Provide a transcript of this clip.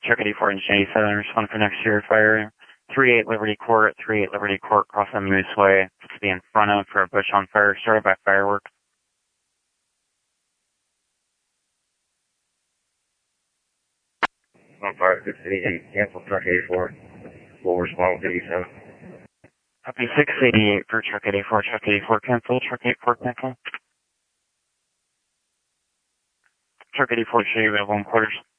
Truck 84 and 87, respond for next year fire. 38 Liberty Court, 38 Liberty Court, cross on Moose Way. To be in front of for a bush on fire, started by fireworks. 15688, cancel Truck 84. We'll respond with 87. Copy 688 for Truck 84, Truck 84 cancel, Truck 84 cancel. Truck 84 should be available in quarters.